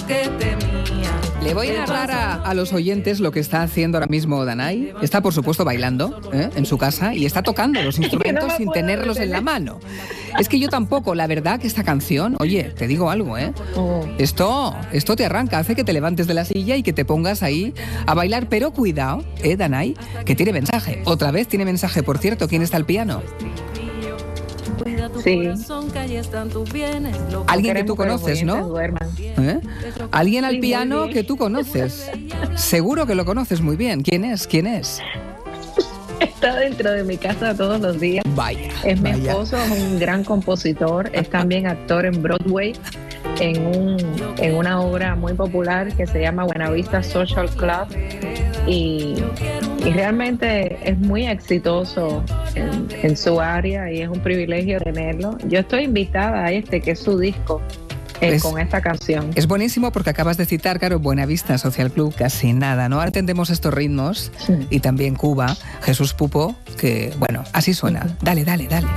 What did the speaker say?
Le voy a narrar a los oyentes lo que está haciendo ahora mismo Danai. Está, por supuesto, bailando en su casa y está tocando los instrumentos sin tenerlos en la mano. Es que yo tampoco, la verdad que esta canción, oye, te digo algo, Esto te arranca, hace que te levantes de la silla y que te pongas ahí a bailar. Pero cuidado, Danai, que tiene mensaje. Otra vez tiene mensaje, por cierto. ¿Quién está al piano? Sí. Alguien que tú conoces, ¿no? Alguien al piano que tú conoces. Seguro que lo conoces muy bien. ¿Quién es? Está dentro de mi casa todos los días. Vaya. Es mi esposo, es un gran compositor, es también actor en Broadway, en una obra muy popular que se llama Buenavista Social Club. Y realmente es muy exitoso en su área y es un privilegio tenerlo. Yo estoy invitada a que es su disco con esta canción. Es buenísimo porque acabas de citar, claro, Buenavista Social Club, casi nada, ¿no? Ahora entendemos estos ritmos y también Cuba, Jesús Pupo, que, bueno, así suena. Dale.